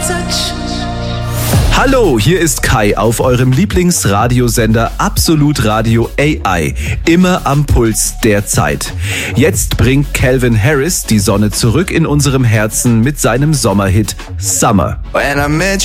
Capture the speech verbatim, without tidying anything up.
touch. Hallo, hier ist Kai auf eurem Lieblingsradiosender Absolut Radio A I. Immer am Puls der Zeit. Jetzt bringt Calvin Harris die Sonne zurück in unserem Herzen mit seinem Sommerhit Summer. When I met